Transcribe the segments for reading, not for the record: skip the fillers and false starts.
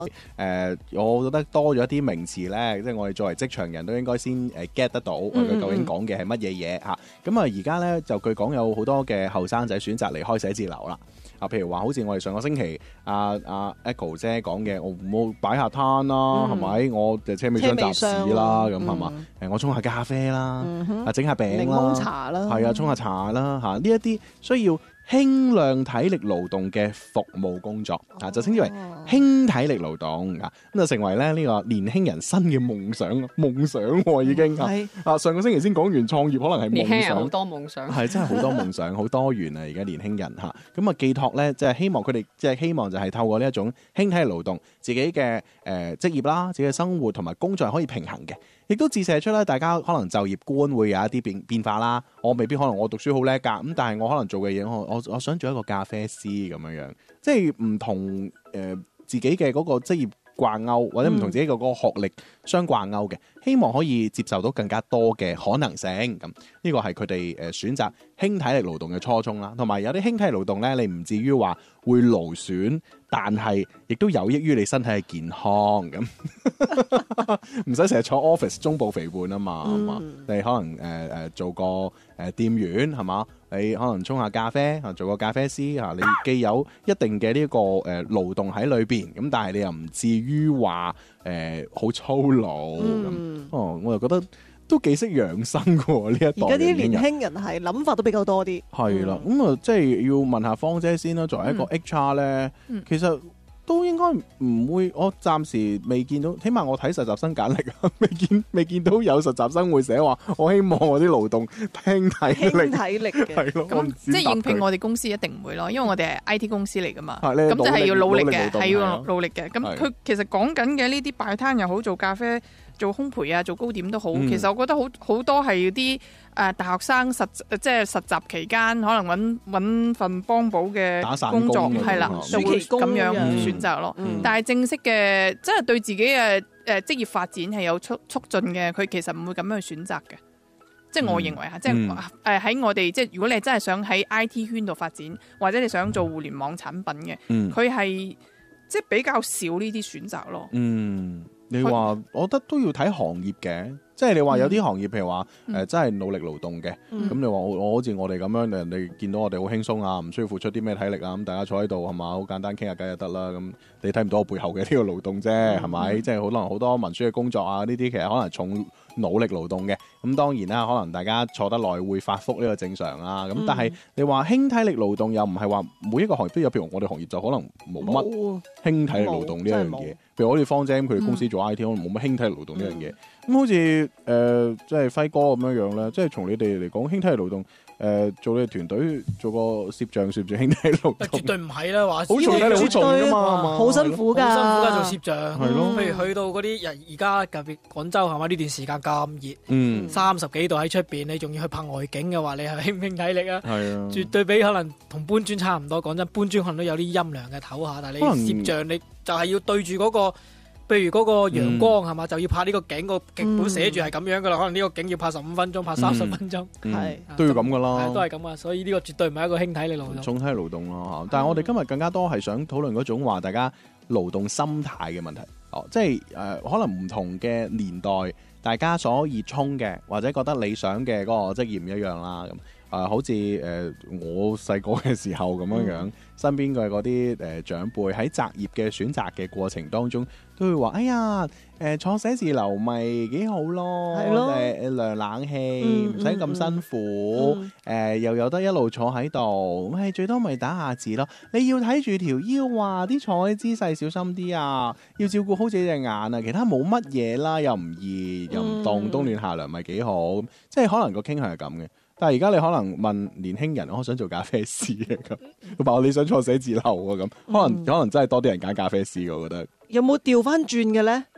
我覺得多咗一啲名詞咧，即係我哋作為職場人都應該先get 得到佢究竟講嘅係乜嘢嘢嚇。咁啊而家咧就據講有好多嘅後生仔選擇離開寫字樓啦。譬如話好似我哋上個星期阿 Echo 姐講嘅，我冇擺下攤啦，係咪？我就車尾箱雜誌啦，咁係嘛？我沖下咖啡啦，整下餅啦，檸檬茶啦， 係啊，沖下茶啦嚇。呢一啲需要輕量體力勞動嘅服務工作就稱之為輕體力勞動咁就成為咧呢個年輕人新嘅夢想已經上個星期先講完創業可能係夢想， 年輕人好多夢想， 係真係好多夢想，好多元啊！而家年輕人咁啊寄託咧，即係希望佢哋即係希望就係透過呢一種輕體力勞動，自己嘅職業啦，自己嘅生活同埋工作係可以平衡嘅。亦都折射出咧，大家可能就業觀會有一啲變化啦。我未必可能我讀書好叻㗎，咁但係我可能做嘅嘢，我想做一個咖啡師咁樣，即係唔同自己嘅嗰個職業掛鈎，或者唔同自己嘅嗰個學歷相掛鈎嘅，希望可以接受到更加多嘅可能性。咁呢個係佢哋選擇輕體力勞動嘅初衷啦。同埋有啲輕體力勞動咧，你唔至於話會勞損，但係亦都有益於你身體嘅健康咁，唔使成日坐 office 中部肥胖啊嘛，係嘛？你可能做個店員係嘛？你可能沖下咖啡，做個咖啡師嚇，你既有一定嘅呢個勞動喺裏邊，咁但係你又唔至於話好粗魯咁。我就覺得都幾識養生嘅喎呢一代。 而家啲年輕人係諗法都比較多啲。係啦，咁即係要問下芳姐先啦。作為一個 HR 咧，其實都應該唔會，我暫時未見到，起碼我睇實習生簡歷未見到有實習生會寫話，我希望我啲勞動輕體力嘅， 係咯。 咁即係應聘我哋公司一定唔會咯，因為我哋係 IT 公司嚟噶嘛，咁就係要努力嘅，係要努力嘅。咁佢其實講緊嘅呢啲擺攤又好，做咖啡、做烘焙啊、做糕點都好，其實我覺得好多係啲大學生即係實習期間可能揾份幫補嘅工作，係啦，就會咁樣選擇咯。但係正式嘅，真係對自己嘅職業發展係有促進嘅，佢其實唔會咁樣去選擇嘅。即係我認為即係喺我哋即係如果你真係想喺 IT 圈度發展，或者你想做互聯網產品嘅，佢係即係比較少呢啲選擇咯。 你話我覺得都要睇行業嘅，即係你話有啲行業譬如話真係努力勞動嘅，咁你話我好似我哋咁樣，人哋見到我哋好輕鬆啊，唔需要付出啲咩體力啊，咁大家坐喺度係嘛，好簡單傾下偈就得啦。咁你睇唔到我背後嘅呢個勞動啫，係咪？即係可能好多文書嘅工作啊，呢啲其實可能重努力勞動嘅。咁當然啦，可能大家坐得耐會發福呢個正常啦。咁但係你話輕體力勞動又唔係話每一個行業都有，譬如我哋行業就可能冇乜輕體力勞動呢樣嘢。譬如好似芳姐佢哋公司做 IT 可能冇乜輕體力勞動呢樣嘢。咁好似即係輝哥咁樣咧，即係從你哋嚟講輕體力勞動。做你哋團隊做個攝像攝住輕體力勞動， 絕對唔係啦，話好重嘅，好重㗎嘛， 好辛苦㗎， 好辛苦㗎做攝像。 係咯， 譬如去到嗰啲而家特別廣州係嘛，呢段時間咁熱，30幾度喺出邊，你仲要去拍外景嘅話，你係輕唔輕體力啊？係啊，絕對比可能同搬磚差唔多。講真，搬磚可能都有啲陰涼嘅唞下，但係你攝像你就係要對住嗰個。譬如嗰個陽光係嘛，就要拍呢個景，個劇本寫住係咁樣噶啦。可能呢個景要拍15分鐘，拍30分鐘， 係都要咁噶啦， 都係咁啊。所以呢個絕對唔係一個輕體力勞動， 重體力勞動咯。但係我哋今日更加多係想討論嗰種話大家勞動心態嘅問題。即係可能唔同嘅年代，大家所熱衷嘅或者覺得理想嘅嗰個職業唔一樣啦。咁好似我細個嘅時候咁樣，身邊嘅嗰啲長輩喺擇業嘅選擇嘅過程當中，都會話：哎呀，坐寫字樓咪幾好咯，係咯，涼冷氣，唔使咁辛苦，又有得一路坐喺度，最多咪打下字咯。你要睇住條腰啊，啲坐嘅姿勢小心啲啊，要照顧好自己隻眼啊，其他冇乜嘢啦，又唔熱又唔凍，冬暖夏涼咪幾好。即係可能個傾向係咁嘅。但係而家你可能問年輕人，我想做咖啡師嘅咁，佢話你想坐寫字樓啊咁，可能真係多啲人揀咖啡師，我覺得。 有冇調翻轉嘅咧？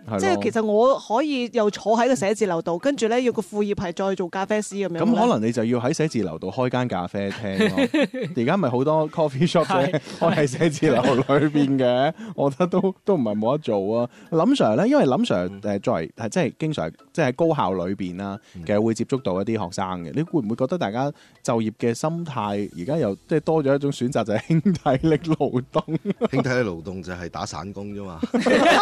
即係其實我可以又坐喺個寫字樓度，跟住咧要個副業係再做咖啡師咁樣。 咁可能你就要喺寫字樓度開間咖啡廳咯。而家咪好多 coffee shop 開喺寫字樓裏邊嘅，我覺得都唔係冇得做啊。林 Sir 咧，因為林 Sir 作為係即係經常即係喺高校裏邊啦，其實會接觸到一啲學生嘅。你會唔會覺得大家就業嘅心態而家又即係多咗一種選擇，就係輕體力勞動？ 輕體力勞動就係打散工啫嘛。